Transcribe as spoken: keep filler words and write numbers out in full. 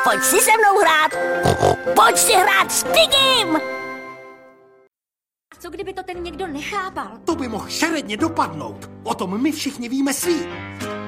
Pojď si se mnou hrát. Pojď si hrát s Pigim. Co kdyby to ten někdo nechápal? To by mohl šeredně dopadnout. O tom my všichni víme svý.